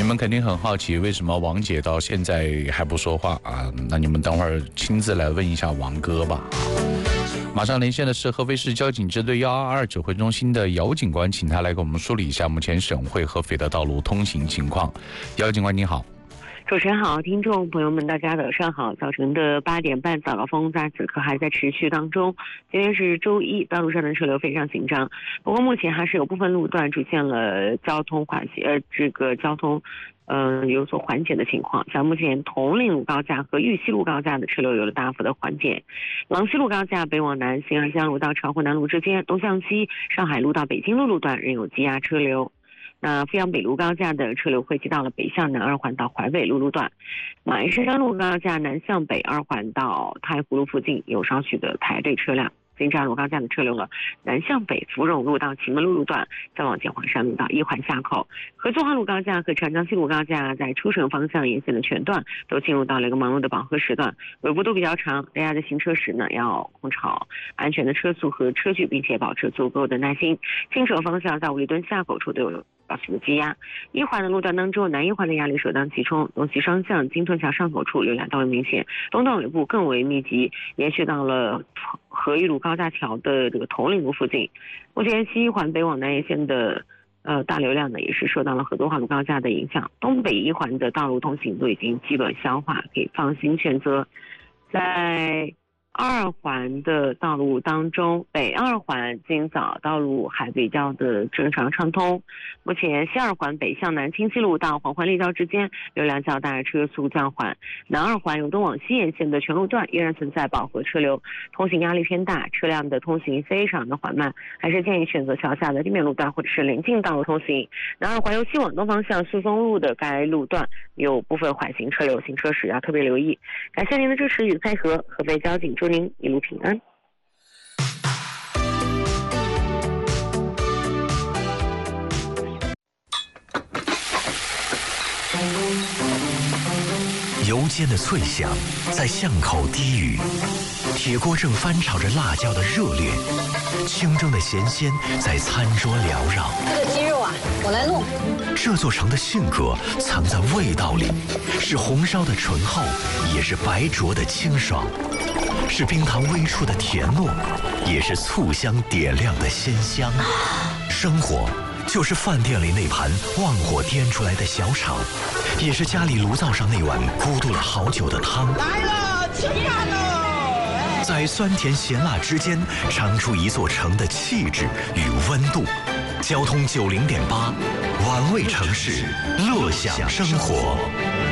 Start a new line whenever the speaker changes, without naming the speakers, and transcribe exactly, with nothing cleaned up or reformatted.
们肯定很好奇，为什么王姐到现在还不说话啊？那你们等会儿亲自来问一下王哥吧。马上连线的是合肥市交警支队一二二指挥中心的姚警官，请他来给我们梳理一下目前省会合肥的道路通行情况。姚警官您好。
主持人好，听众朋友们，大家早上好。早晨的八点半，早高峰在此刻还在持续当中。今天是周一，道路上的车流非常紧张，不过目前还是有部分路段出现了交通缓解，呃，这个交通。嗯、呃，有所缓解的情况，像目前铜陵路高架和玉溪路高架的车流有了大幅的缓解。郎西路高架北往南新安江路到长湖南路之间，东向西上海路到北京路路段仍有积压车流。那阜阳北路高架的车流汇集到了北向南二环到淮北路路段，马鞍山路高架南向北二环到太湖路附近有少许的排队车辆。金栅路高架的车流了南向北芙蓉路到祁门路路段，再往前环山路到一环下口。合作化路高架和长江西路高架在出省方向沿线的全段都进入到了一个忙碌的饱和时段，尾部都比较长，大家的行车时呢要控制安全的车速和车距，并且保持足够的耐心。进城方向在五里墩下口处都有保持的积压。一环的路段当中，南一环的压力首当其冲，东西双向金屯桥上口处流量较为明显，东段尾部更为密集，延续到了合一路高架桥的这个铜陵路附近。目前西一环北往南沿线的呃大流量呢，也是受到了合作化路高架的影响，东北一环的道路通行都已经基本消化，可以放心选择。在二环的道路当中，北二环今早道路还比较的正常畅通。目前西二环北向南清溪路到黄环立交之间流量较大，车速暂缓。南二环由东往西沿线的全路段依然存在饱和车流，通行压力偏大，车辆的通行非常的缓慢，还是建议选择桥下的地面路段或者是临近道路通行。南二环由西往东方向苏淞路的该路段有部分缓行车流，行车时要特别留意。感谢您的支持与配合，合肥交警祝您一路平安。
油煎的脆响在巷口低语，铁锅正翻炒着辣椒的热烈，清蒸的咸鲜在餐桌缭绕。
这个鸡肉啊，我来弄。
这座城的性格藏在味道里，是红烧的醇厚，也是白灼的清爽，是冰糖微出的甜糯，也是醋香点亮的鲜香。生活就是饭店里那盘旺火颠出来的小炒，也是家里炉灶上那碗咕嘟了好久的汤。
来了，吃饭喽！
在酸甜咸辣之间，尝出一座城的气质与温度。交通九零点八，玩味城市，乐享生活。